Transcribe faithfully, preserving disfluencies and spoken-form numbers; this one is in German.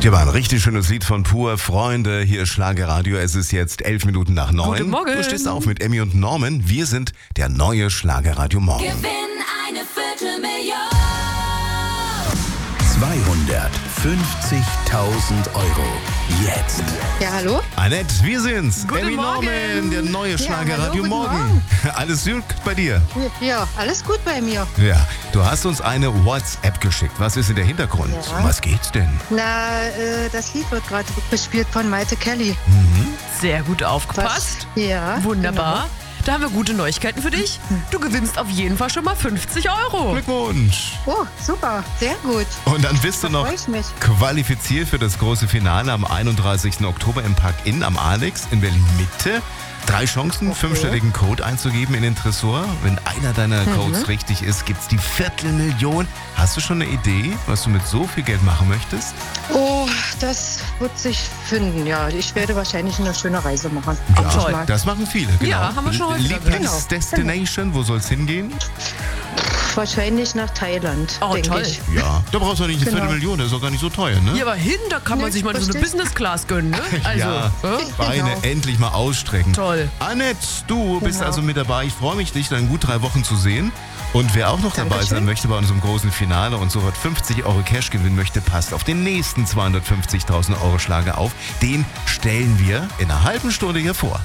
Hier war ein richtig schönes Lied von Pur. Freunde, hier ist Schlagerradio. Es ist jetzt elf Minuten nach neun. Guten Morgen. Du stehst auf mit Emmy und Norman. Wir sind der neue Schlagerradio Morgen. Gewinn eine Viertelmillion. zweihundertfünfzigtausend Euro. Jetzt. Ja, hallo? Annette, wir sind's. Guten Emmy Morgen. Norman, der neue Schlagerradio hallo, guten Morgen. Alles gut bei dir? Ja, alles gut bei mir. Ja, du hast uns eine WhatsApp geschickt. Was ist in der Hintergrund? Ja. Um was geht's denn? Na, äh, das Lied wird gerade gespielt von Maite Kelly. Sehr gut aufgepasst. Ja. Wunderbar. Da haben wir gute Neuigkeiten für dich. Du gewinnst auf jeden Fall schon mal fünfzig Euro. Glückwunsch. Genau. Oh, super. Sehr gut. Und dann bist du Da noch freu ich mich. qualifiziert für das große Finale am einunddreißigsten Oktober im Park Inn am Alex in Berlin-Mitte. Drei Chancen, Okay. fünfstelligen Code einzugeben in den Tresor. Wenn einer deiner Codes richtig ist, gibt's die Viertelmillion. Hast du schon eine Idee, was du mit so viel Geld machen möchtest? Oh, das wird sich finden, ja. Ich werde wahrscheinlich eine schöne Reise machen. Ja, Denke ich toll. mal. Das machen viele, genau. Ja, haben wir schon häufiger gehört. Lieblingsdestination, wo soll's hingehen? Wahrscheinlich nach Thailand, Oh, denke toll. ich. Ja, da brauchst du nicht eine Genau. Viertelmillion, das ist doch gar nicht so teuer, ne? Hier aber hin, da kann man Nee, sich mal so eine verstehe. Business Class gönnen, ne? Also, ja, äh? Beine Genau. endlich mal ausstrecken. Toll. Annette, du bist Genau. also mit dabei. Ich freue mich, dich dann in gut drei Wochen zu sehen. Und wer auch noch dabei Dankeschön. sein möchte bei unserem großen Finale und sofort fünfzig Euro Cash gewinnen möchte, passt auf den nächsten zweihundertfünfzigtausend Euro Schlager auf. Den stellen wir in einer halben Stunde hier vor.